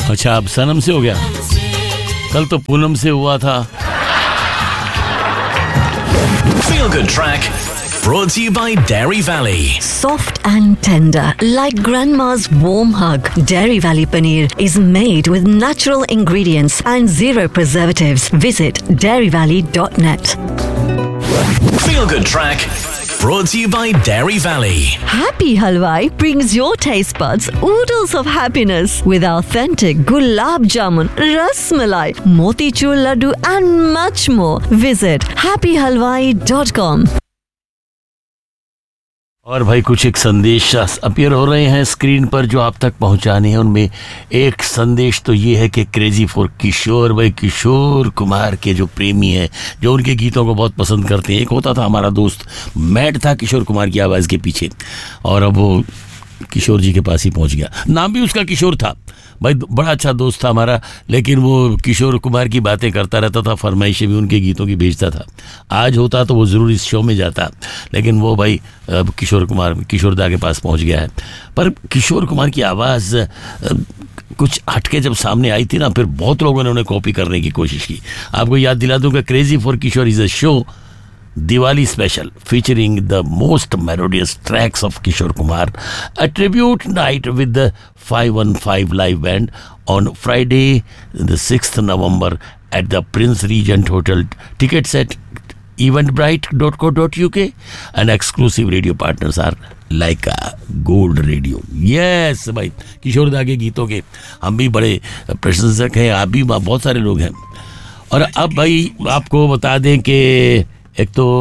अच्छा, अब सनम से हो गया, कल तो पूनम से हुआ था। Feel Good Track brought to you by Dairy Valley. Soft and tender, like grandma's warm hug. Dairy Valley Paneer is made with natural ingredients and zero preservatives. Visit dairyvalley.net. Feel Good Track brought to you by Dairy Valley. Happy Halwai brings your taste buds oodles of happiness with authentic gulab jamun, ras malai, motichur laddu and much more. Visit happyhalwai.com. और भाई कुछ एक संदेश appear हो रहे हैं screen पर जो आप तक पहुंचाने हैं। उनमें एक संदेश तो ये है कि क्रेजी फॉर किशोर, भाई किशोर कुमार के जो प्रेमी हैं, जो उनके गीतों को बहुत पसंद करते हैं। एक होता था हमारा दोस्त, मैड था किशोर कुमार की आवाज़ के पीछे, और अब वो किशोर जी के पास ही पहुंच गया। नाम भी उसका किशोर था भाई, बड़ा अच्छा दोस्त था हमारा, लेकिन वो किशोर कुमार की बातें करता रहता था, फरमाइशें भी उनके गीतों की भेजता था। आज होता तो वो ज़रूर इस शो में जाता, लेकिन वो भाई अब किशोरदा के पास पहुंच गया है। पर किशोर कुमार की आवाज़ कुछ हटके जब सामने आई थी ना, फिर बहुत लोगों ने उन्हें कॉपी करने की कोशिश की। आपको याद दिला दूँ कि crazy for Kishore is a show Diwali special featuring the most melodious tracks of Kishore Kumar, a tribute night with the 515 live band on Friday the 6th November at the Prince Regent Hotel. Tickets at eventbrite.co.uk and exclusive radio partners are Laika Gold Radio. Yes भाई, किशोर दा के गीतों के हम भी बड़े प्रशंसक हैं, आप भी बहुत सारे लोग हैं। और अब भाई आपको बता दें कि एक तो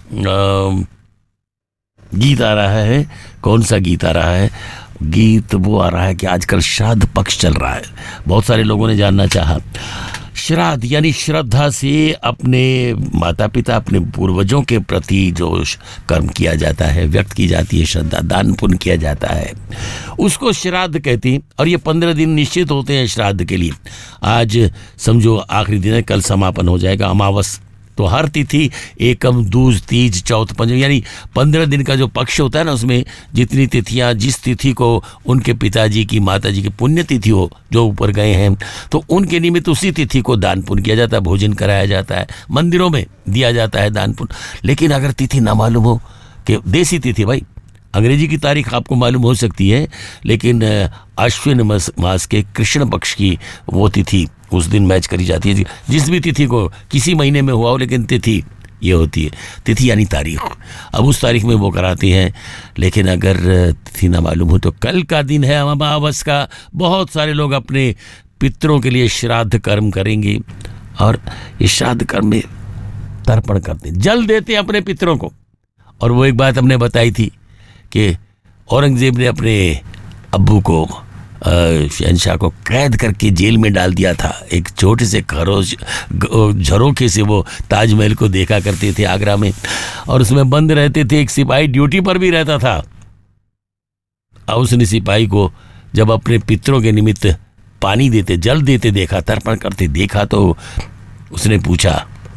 गीत आ रहा है। कौन सा गीत आ रहा है? गीत वो आ रहा है कि आजकल श्राद्ध पक्ष चल रहा है, बहुत सारे लोगों ने जानना चाहा। श्राद्ध यानी श्रद्धा से अपने माता पिता, अपने पूर्वजों के प्रति जो कर्म किया जाता है, व्यक्त की जाती है श्रद्धा, दान पुण्य किया जाता है, उसको श्राद्ध कहते हैं। और ये 15 दिन निश्चित होते हैं श्राद्ध के लिए। आज समझो आखिरी दिन है, कल समापन हो जाएगा अमावस। तो हर तिथि एकम, दूज, तीज, चौथ, पंचमी यानी 15 दिन का जो पक्ष होता है ना, उसमें जितनी तिथियां, जिस तिथि को उनके पिताजी की, माताजी की पुण्य तिथि हो जो ऊपर गए हैं, तो उनके निमित्त उसी तिथि को दान पुण्य किया जाता है, भोजन कराया जाता है, मंदिरों में दिया जाता है दान पुण्य। लेकिन अगर तिथि ना मालूम हो, कि देसी तिथि भाई, अंग्रेजी की तारीख आपको मालूम हो सकती है, लेकिन अश्विन मास के कृष्ण पक्ष की वो तिथि उस दिन मैच करी जाती है। जिस भी तिथि को किसी महीने में हुआ हो, लेकिन तिथि ये होती है, तिथि यानी तारीख। अब उस तारीख में वो कराते हैं। लेकिन अगर तिथि ना मालूम हो तो कल का दिन है अमावस का, बहुत सारे लोग अपने पितरों के लिए श्राद्ध कर्म करेंगे, और इस श्राद्ध कर्म में तर्पण करते हैं, जल देते हैं अपने पितरों को। और वो एक बात हमने बताई थी कि औरंगजेब ने अपने अब्बू को, शहनशाह को कैद करके जेल में डाल दिया था। एक छोटे से झरोखे से वो ताजमहल को देखा करते थे आगरा में, और उसमें बंद रहते थे। एक सिपाही ड्यूटी पर भी रहता था। और उसने सिपाही को जब अपने पितरों के निमित्त पानी देते, जल देते देखा, तर्पण करते देखा, तो उसने पूछा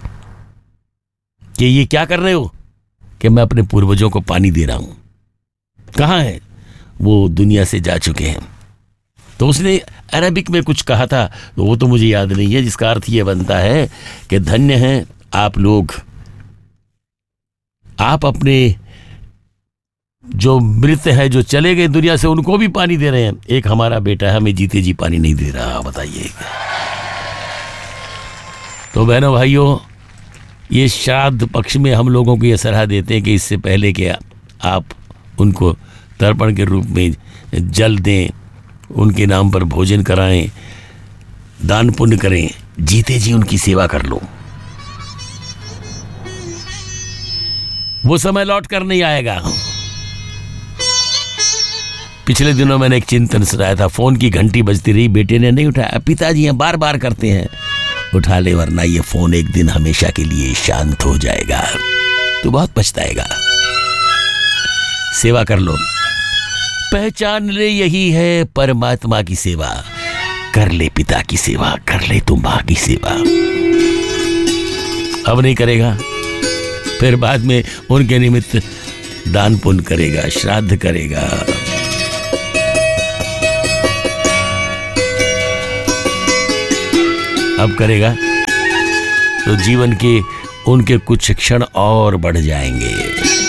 कि ये क्या कर रहे हो? कि मैं अपने पूर्वजों को पानी दे रहा हूं। कहाँ है वो? दुनिया से जा चुके हैं। तो उसने अरबिक में कुछ कहा था, तो वो तो मुझे याद नहीं है, जिसका अर्थ ये बनता है कि धन्य हैं आप लोग, आप अपने जो मृत है, जो चले गए दुनिया से, उनको भी पानी दे रहे हैं। एक हमारा बेटा है, हमें जीते जी पानी नहीं दे रहा, बताइए। तो बहनों भाइयों, ये श्राद्ध पक्ष में हम लोगों को ये सलाह देते हैं कि इससे पहले कि आप उनको तर्पण के रूप में जल दें, उनके नाम पर भोजन कराएं, दान पुण्य करें, जीते जी उनकी सेवा कर लो। वो समय लौट कर नहीं आएगा। पिछले दिनों मैंने एक चिंतन सुनाया था, फोन की घंटी बजती रही, बेटे ने नहीं उठाया, पिताजी हैं बार बार करते हैं, उठा ले वरना ये फोन एक दिन हमेशा के लिए शांत हो जाएगा, तो बहुत पछताएगा। सेवा कर लो, पहचान ले यही है परमात्मा की सेवा। कर ले पिता की सेवा, कर ले तू माँ की सेवा। अब नहीं करेगा, फिर बाद में उनके निमित्त दान पुण्य करेगा, श्राद्ध करेगा। अब करेगा तो जीवन के उनके कुछ क्षण और बढ़ जाएंगे।